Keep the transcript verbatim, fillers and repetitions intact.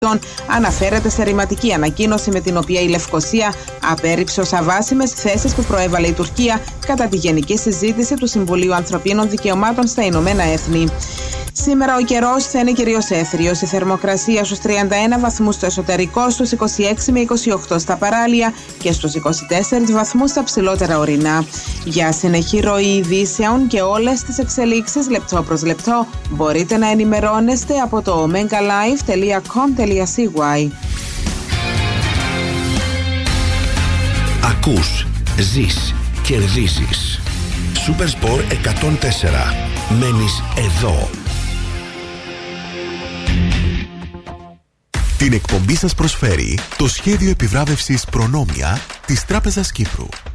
αναφέρεται σε ρηματική ανακοίνωση με την οποία η Λευκωσία απέρριψε ως αβάσιμες θέσεις που προέβαλε η Τουρκία κατά τη γενική συζήτηση του Συμβουλίου Ανθρωπίνων Δικαιωμάτων στα Ηνωμένα Έθνη. Σήμερα ο καιρός θα είναι κυρίως έθριος, η θερμοκρασία στους τριάντα ένα βαθμούς στο εσωτερικό, στους είκοσι έξι με είκοσι οκτώ στα παράλια και στους είκοσι τέσσερις βαθμούς στα ψηλότερα ορεινά. Για συνεχή ροή ειδήσεων και όλες τις εξελίξεις λεπτό προς λεπτό μπορείτε να ενημερώνεστε από το omega live τελεία com τελεία c y. Ακούς, ζεις, κερδίζεις. Supersport εκατόν τέσσερα. Μένεις εδώ. Την εκπομπή σας προσφέρει το σχέδιο επιβράβευσης Προνόμια της Τράπεζας Κύπρου.